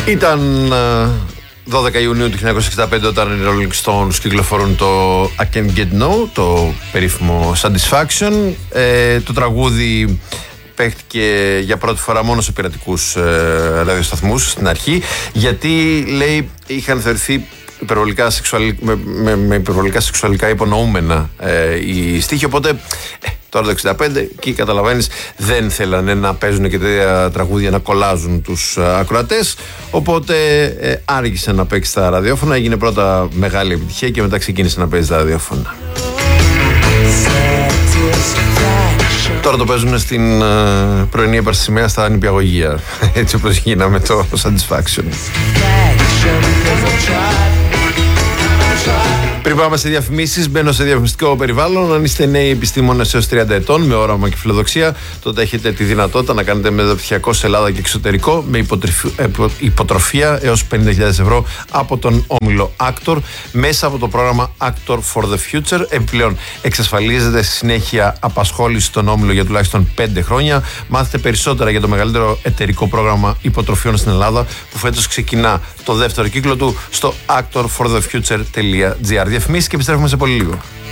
Ήταν 12 Ιουνίου του 1965 όταν οι Rolling Stones κυκλοφορούν το I Can't Get No, το περίφημο Satisfaction. Το τραγούδι παίχτηκε για πρώτη φορά μόνο σε πειρατικούς ραδιοσταθμούς στην αρχή, γιατί λέει είχαν θεωρηθεί με υπερβολικά σεξουαλικά υπονοούμενα οι στίχοι, οπότε τώρα το 65 εκεί καταλαβαίνεις δεν θέλανε να παίζουν και τέτοια τραγούδια να κολλάζουν τους ακροατές, οπότε άργησε να παίξει στα ραδιόφωνα. Έγινε πρώτα μεγάλη επιτυχία και μετά ξεκίνησε να παίζει στα ραδιόφωνα. Τώρα το παίζουν στην πρωινή επαρσημαία στα νηπιαγωγεία, έτσι όπως γίναμε το Satisfaction. Πριν πάμε σε διαφημίσεις, μπαίνω σε διαφημιστικό περιβάλλον. Αν είστε νέοι επιστήμονες έως 30 ετών με όραμα και φιλοδοξία, τότε έχετε τη δυνατότητα να κάνετε μεταπτυχιακό σε Ελλάδα και εξωτερικό με υποτροφία έως 50.000 ευρώ από τον όμιλο Actor μέσα από το πρόγραμμα Actor for the Future. Επιπλέον, εξασφαλίζεται στη συνέχεια απασχόληση στον όμιλο για τουλάχιστον 5 χρόνια. Μάθετε περισσότερα για το μεγαλύτερο εταιρικό πρόγραμμα υποτροφιών στην Ελλάδα, που φέτος ξεκινά το δεύτερο κύκλο του στο actorforthefuture.gr. Διαφημίσεις και επιστρέφουμε σε πολύ λίγο.